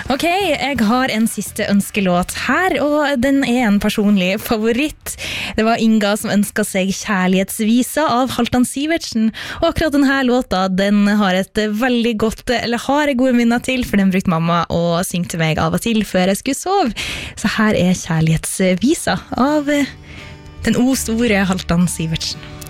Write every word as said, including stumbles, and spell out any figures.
Ok, jeg har en siste ønskelåt her, og den er en personlig favoritt. Det var Inga som ønsket seg Kjærlighetsvisa av Halvdan Sivertsen, og akkurat denne låta, den har et veldig godt, eller har jeg gode minner til, for den brukte mamma å synge til meg av og til før jeg skulle sove. Så her er Kjærlighetsvisa av den o store Halvdan Sivertsen.